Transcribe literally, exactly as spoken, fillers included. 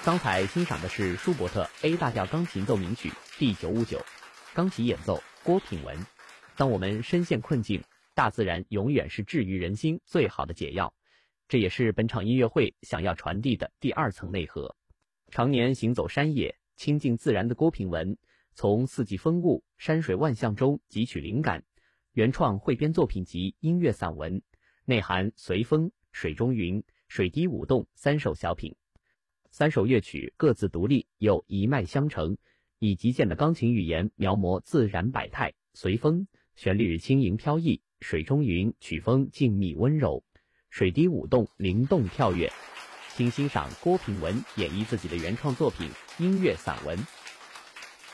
刚才欣赏的是舒伯特 A 大调钢琴奏鸣曲第九五九，钢琴演奏郭品文。当我们深陷困境，大自然永远是治愈人心最好的解药。这也是本场音乐会想要传递的第二层内核。常年行走山野、亲近自然的郭品文，从四季风物、山水万象中汲取灵感，原创汇编作品集音乐散文，内含随风、水中云、水滴舞动三首小品。三首乐曲各自独立，又一脉相承，以极简的钢琴语言描摹自然百态。随风，旋律轻盈飘逸；水中云，曲风静谧温柔；水滴舞动，灵动跳跃。请欣赏郭品文演绎自己的原创作品音乐散文。